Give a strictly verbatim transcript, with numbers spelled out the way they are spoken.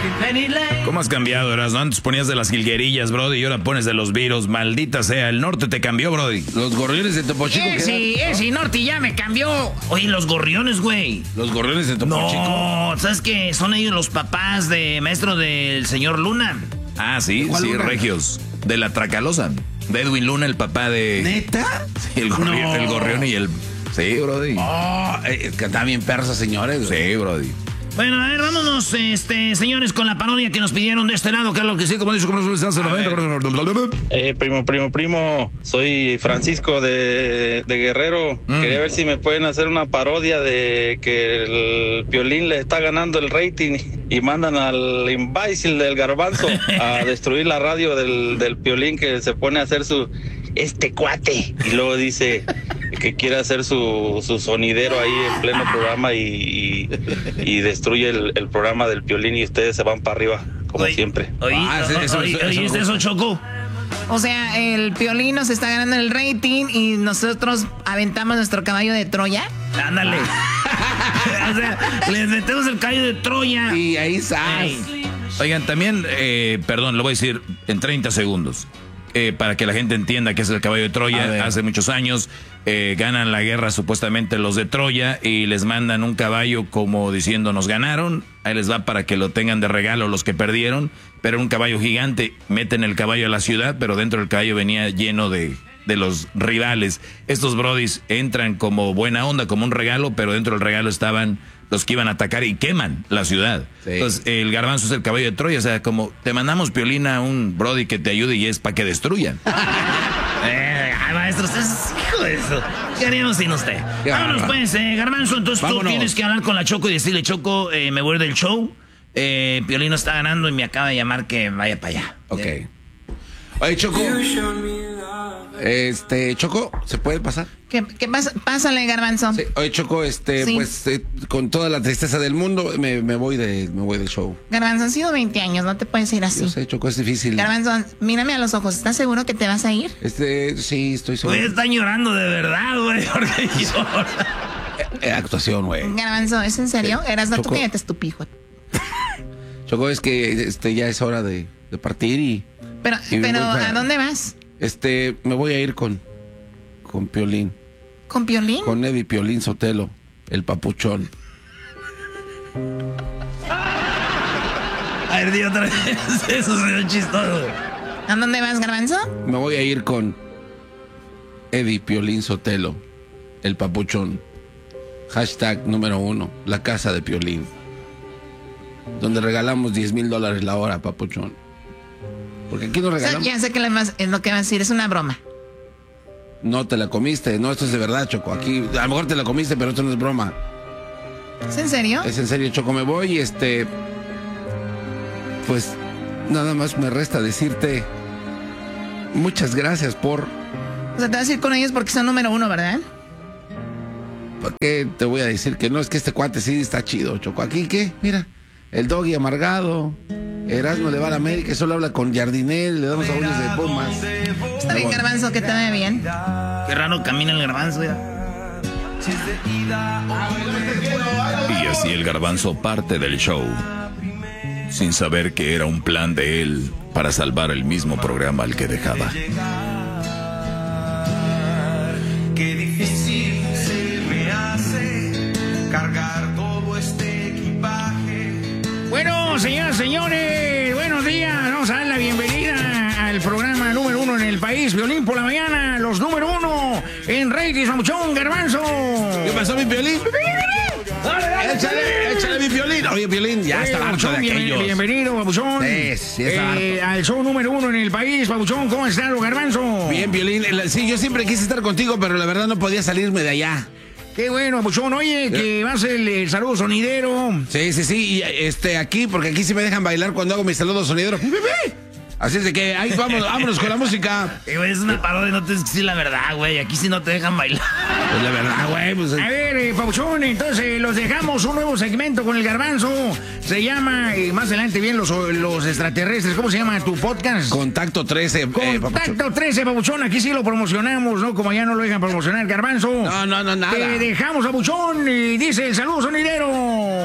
¿Cómo has cambiado, Erasmo? Antes ponías de las jilguerillas, Brody, y ahora pones de los virus. Maldita sea, el norte te cambió, Brody. Los gorriones de Topo Chico. Sí, ese norte ya me cambió. Oye, los gorriones, güey. Los gorriones de Topo Chico. No, ¿sabes qué? Son ellos los papás de maestro del señor Luna. Ah, sí, sí, Luna? regios. De la Tracalosa. De Edwin Luna, el papá de... ¿Neta? Sí, el, gorri No. el gorrión y el... Sí, Brody. Oh, eh, que están bien perros, señores. Sí, Brody. Bueno, a ver, vámonos, este, señores, con la parodia que nos pidieron de este lado, que es lo que sí, como dice, como nos Eh, primo, primo, primo, soy Francisco de, de Guerrero. Mm. Quería ver si me pueden hacer una parodia de que el Piolín le está ganando el rating y mandan al imbécil del Garbanzo a destruir la radio del, del Piolín, que se pone a hacer su... este cuate. Y luego dice que quiere hacer su, su sonidero ahí en pleno programa y, y, y destruye el, el programa del Piolín y ustedes se van para arriba, como oye, siempre. Oye, Ah, eso, eso, oye, eso, oye, eso, eso, Choco. O sea, el Piolín nos está ganando el rating y nosotros aventamos nuestro caballo de Troya. Ándale. O sea, les metemos el caballo de Troya. Y ahí sale. Oigan, también, eh, perdón, lo voy a decir en treinta segundos. Eh, para que la gente entienda que es el caballo de Troya. Hace muchos años eh, ganan la guerra supuestamente los de Troya y les mandan un caballo como diciendo nos ganaron. Ahí les va para que lo tengan de regalo los que perdieron. Pero un caballo gigante, meten el caballo a la ciudad, pero dentro del caballo venía lleno de, de los rivales. Estos brodis entran como buena onda, como un regalo, pero dentro del regalo estaban los que iban a atacar y queman la ciudad. Sí. Entonces, el Garbanzo es el caballo de Troya. O sea, como te mandamos, Piolín, a un brody que te ayude y es para que destruyan. eh, ay, maestro, usted es hijo de eso. ¿Qué haríamos sin usted? Ya, vámonos, pues, eh, Garbanzo. Entonces Vámonos. Tú tienes que hablar con la Choco y decirle, Choco, eh, me voy del show. Eh, Piolín no está ganando y me acaba de llamar que vaya para allá. Ok. Oye, Choco. Este, Choco, ¿se puede pasar? ¿Qué, qué pasa? Pásale, Garbanzo. Sí. Oye, Choco, este, sí. pues, eh, con toda la tristeza del mundo, me, me voy de, me voy del show. Garbanzo, han sido veinte años, no te puedes ir así. Yo sé, Choco, es difícil. Garbanzo, mírame a los ojos, ¿estás seguro que te vas a ir? Este, sí, estoy seguro. Güey, están llorando de verdad, güey, porque llora. Eh, eh, actuación, güey. Garbanzo, ¿es en serio? Sí. Eras no, tú cállate, estupijo. Choco, es que este ya es hora de, de partir y... Pero, y pero para, ¿a dónde vas? Este, me voy a ir con, con Piolín. ¿Con Piolín? Con Eddie Piolín Sotelo, el papuchón. A ver, di otra vez, eso es chistoso. ¿A dónde vas, Garbanzo? Me voy a ir con Eddie Piolín Sotelo, el papuchón. Hashtag número uno, la casa de Piolín. Donde regalamos diez mil dólares la hora, papuchón. Porque aquí nos regalamos. O sea, ya sé que es lo que vas a decir, es una broma. No te la comiste, no, esto es de verdad, Choco. Aquí, a lo mejor te la comiste, pero esto no es broma. ¿Es en serio? Es en serio, Choco. Me voy y este. Pues nada más me resta decirte muchas gracias por. O sea, te vas a ir con ellos porque son número uno, ¿verdad? ¿Por qué te voy a decir que no? Es que este cuate sí está chido, Choco. Aquí, ¿qué? Mira, el Doggy amargado. Erasmo le va a la América, solo habla con Jardinel, le damos audios de Pumas. Está bien, Garbanzo, que te vaya bien. Qué raro camina el Garbanzo, ya. Y así el Garbanzo parte del show, sin saber que era un plan de él para salvar el mismo programa al que dejaba. Qué difícil se me hace cargar todo este equipaje. Bueno, señoras, señores, buenos días. Vamos a dar la bienvenida al programa número uno en el país, Piolín por la mañana, los número uno en ratings, Papuchón, Garbanzo. ¿Qué pasó, mi Piolín? Dale, dale, échale, échale, mi Piolín. Oye, Piolín, ya está harto de aquellos. Bienvenido, Papuchón. Sí, sí está eh, al show número uno en el país, Papuchón. ¿Cómo estás, Garbanzo? Bien, Piolín. Sí, yo siempre quise estar contigo, pero la verdad no podía salirme de allá. Qué bueno, Papuchón. Oye, que vas el, el saludo sonidero. Sí, sí, sí. Y este, aquí, porque aquí sí me dejan bailar cuando hago mi saludo sonidero. Así es de que ahí vamos, vámonos con la música. Eh, güey, es una parodia, no te decir la verdad, güey. Aquí sí no te dejan bailar. Pues la verdad, güey. Pues, a ver, eh, Papuchón, entonces los dejamos un nuevo segmento con el Garbanzo. Se llama, eh, más adelante bien, los, los extraterrestres. ¿Cómo se llama tu podcast? Contacto trece. Contacto eh, trece, Papuchón. Aquí sí lo promocionamos, ¿no? Como allá no lo dejan promocionar, Garbanzo. No, no, no, nada. Te dejamos, Papuchón, y dice el saludo sonidero.